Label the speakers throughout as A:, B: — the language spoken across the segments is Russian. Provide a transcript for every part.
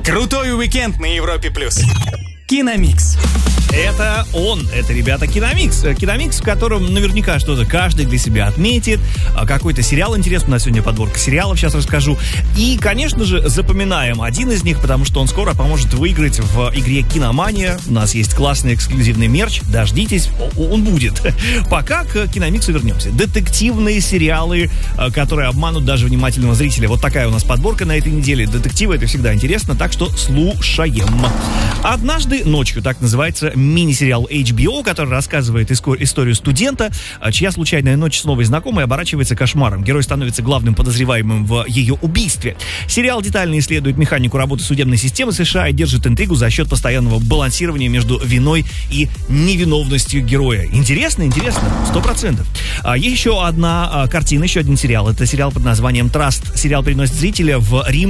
A: Крутой уикенд на Европе+.
B: Киномикс.
C: Это он, это, ребята, Киномикс. Киномикс, в котором наверняка что-то каждый для себя отметит. Какой-то сериал интересный. У нас сегодня подборка сериалов, сейчас расскажу. И, конечно же, запоминаем один из них, потому что он скоро поможет выиграть в игре Киномания. У нас есть классный эксклюзивный мерч. Дождитесь, он будет. Пока к Киномиксу вернемся. Детективные сериалы, которые обманут даже внимательного зрителя. Вот такая у нас подборка на этой неделе. Детективы — это всегда интересно, так что слушаем. «Однажды ночью», так называется мини-сериал HBO, который рассказывает историю студента, чья случайная ночь с новой знакомой оборачивается кошмаром. Герой становится главным подозреваемым в ее убийстве. Сериал детально исследует механику работы судебной системы США и держит интригу за счет постоянного балансирования между виной и невиновностью героя. Интересно, 100%. Еще одна картина, еще один сериал. Это сериал под названием «Траст». Сериал переносит зрителя в Рим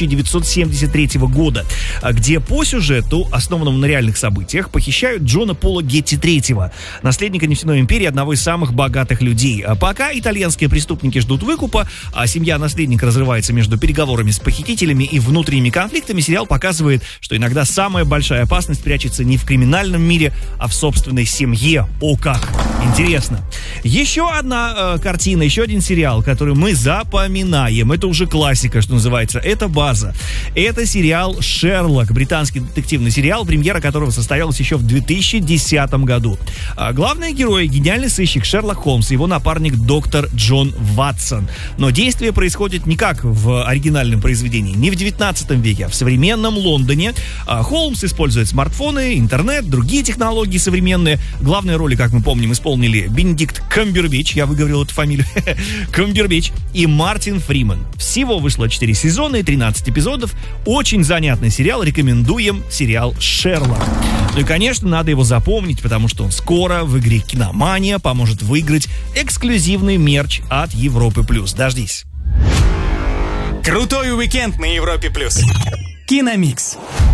C: 1973 года, где по сюжету, основанному на реальных событиях, похищают Джона Пола Гетти III, наследника нефтяной империи, одного из самых богатых людей. Пока итальянские преступники ждут выкупа, а семья наследника разрывается между переговорами с похитителями и внутренними конфликтами, сериал показывает, что иногда самая большая опасность прячется не в криминальном мире, а в собственной семье. О, как интересно! Еще одна картина, еще один сериал, который мы запоминаем. Это уже классика, что называется. Это база. Это сериал «Шерлок», британский детективный сериал, премьера которого состоялась еще в 2010 году. Главные герои — гениальный сыщик Шерлок Холмс и его напарник доктор Джон Ватсон. Но действие происходит не как в оригинальном произведении, не в 19 веке, а в современном Лондоне. Холмс использует смартфоны, интернет, другие технологии современные. Главные роли, как мы помним, исполнили Бенедикт Камбербэтч, я выговорил эту фамилию, Камбербэтч, и Мартин Фриман. Всего вышло 4 сезона и 13 эпизодов. Очень занятный сериал, рекомендуем сериал «Шерлок». Ну и, конечно, надо его запомнить, потому что он скоро в игре Киномания поможет выиграть эксклюзивный мерч от Европы+. Дождись.
A: Крутой уикенд на Европе+.
B: Киномикс.